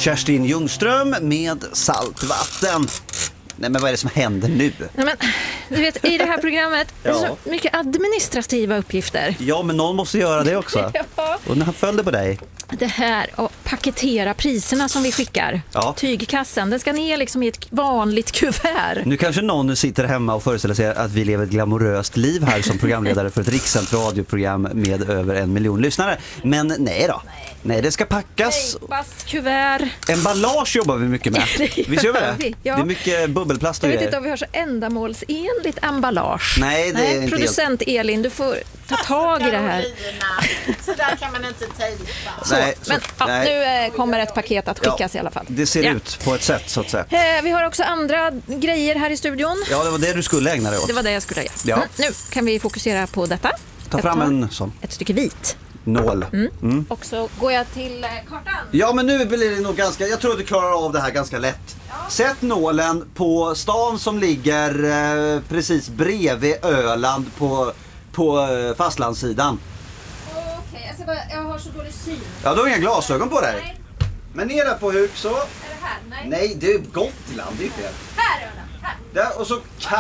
Kerstin Ljungström med Saltvatten. Nej, men vad är det som händer nu? Nej, men, du vet, i det här programmet är det så mycket administrativa uppgifter. Ja, men någon måste göra det också. Ja. Och när han följde på dig. Det här att paketera priserna som vi skickar. Ja. Tygkassen, den ska ner liksom i ett vanligt kuvert. Nu kanske någon sitter hemma och föreställer sig att vi lever ett glamoröst liv här som programledare för ett rikssänt radioprogram med över 1 miljon lyssnare. Men nej då. Nej, det ska packas. Kuvert. Emballage jobbar vi mycket med. Visst gör vi det? Ja. Det är mycket bubbelplast och Jag vet grejer. inte om vi har så ändamålsenligt emballage. Nej, det är inte producent Elin, du får ta tag i det här. Så där kan man inte tänka. Nej, Men nej. nu kommer ett paket att skickas i alla fall. Det ser ut på ett sätt så att säga. Vi har också andra grejer här i studion. Ja, det var det du skulle ägna dig åt. Det var det jag skulle göra. Ja. Nu kan vi fokusera på detta. Ta fram en sån ett stycke vit. nål. Och så går jag till kartan. Ja, men nu blir det nog ganska... Jag tror att du klarar av det här ganska lätt. Ja. Sätt nålen på stan som ligger precis bredvid Öland på fastlandssidan. Okej, jag har så dålig syn. Ja, du har inga glasögon på dig. Nej. Men ner där på huk så... Är det här? Nej, det är Gotland, det är fel. Här är Öland. Här. Där, och så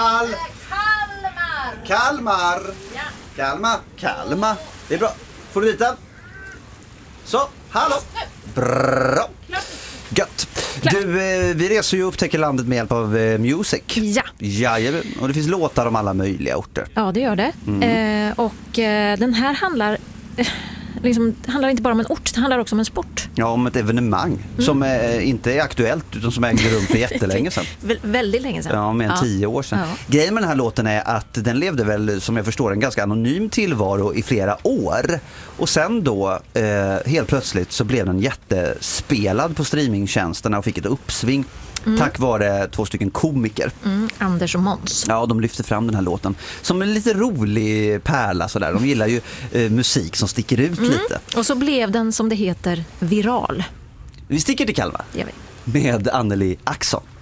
Kalmar. Kalmar. Ja. Kalmar. Det är bra. Får du dit den? Så, hallå. Bra. Gött. Du, vi reser ju och upptäcker landet med hjälp av Music. Ja. Jajamän. Och det finns låtar om alla möjliga orter. Ja, det gör det. Den här handlar inte bara om en ort, det handlar också om en sport. Ja, om ett evenemang som inte är aktuellt utan som ägde rum för jättelänge sedan. Väldigt länge sedan. Ja, mer än 10 år sedan. Ja. Grejen med den här låten är att den levde väl, som jag förstår, en ganska anonym tillvaro i flera år. Och sen då, helt plötsligt så blev den jättespelad på streamingtjänsterna och fick ett uppsving. Tack vare 2 stycken komiker. Anders och Måns. Ja, de lyfter fram den här låten som en lite rolig pärla sådär. De gillar ju musik som sticker ut lite. Och så blev den, som det heter, viral. Vi sticker till Kalmar Jag vet. med Anneli Axon.